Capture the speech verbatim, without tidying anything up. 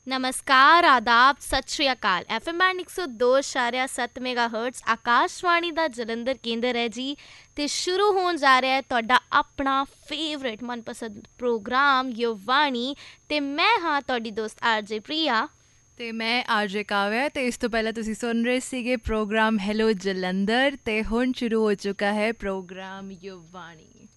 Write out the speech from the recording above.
ਨਮਸਕਾਰ, ਆਦਾਬ, ਸਤਿ ਸ਼੍ਰੀ ਅਕਾਲ। F M band ਇੱਕ ਸੌ ਦੋ ਇਸ਼ਾਰਿਆ ਸੱਤ ਮੈਗਾ ਹਰਟਸ ਆਕਾਸ਼ਵਾਣੀ ਦਾ ਜਲੰਧਰ ਕੇਂਦਰ ਹੈ ਜੀ। ਅਤੇ ਸ਼ੁਰੂ ਹੋਣ ਜਾ ਰਿਹਾ ਹੈ ਤੁਹਾਡਾ ਆਪਣਾ ਫੇਵਰੇਟ ਮਨਪਸੰਦ ਪ੍ਰੋਗਰਾਮ ਯੁਵਾਣੀ। ਅਤੇ ਮੈਂ ਹਾਂ ਤੁਹਾਡੀ ਦੋਸਤ ਆਰ ਜੇ ਪ੍ਰਿਆ। ਅਤੇ ਮੈਂ ਆਰ ਜੇ ਕਾਵਿਆ। ਅਤੇ ਇਸ ਤੋਂ ਪਹਿਲਾਂ ਤੁਸੀਂ ਸੁਣ ਰਹੇ ਸੀਗੇ ਪ੍ਰੋਗਰਾਮ ਹੈਲੋ ਜਲੰਧਰ। ਅਤੇ ਹੁਣ ਸ਼ੁਰੂ ਹੋ ਚੁੱਕਾ ਹੈ ਪ੍ਰੋਗਰਾਮ ਯੁਵਾਣੀ।